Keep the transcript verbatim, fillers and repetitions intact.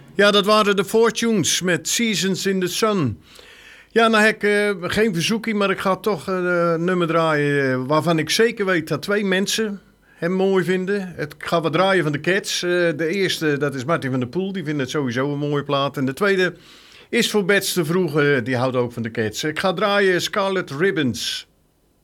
Ja, dat waren de Fortunes met Seasons in the Sun. Ja, nou heb ik uh, geen verzoeking, maar ik ga toch een uh, nummer draaien uh, waarvan ik zeker weet dat twee mensen hem mooi vinden. Het, ik ga wat draaien van de Cats. Uh, de eerste, dat is Martin van der Poel, die vindt het sowieso een mooie plaat. En de tweede is voor Bets te vroeg, uh, die houdt ook van de Cats. Ik ga draaien Scarlet Ribbons.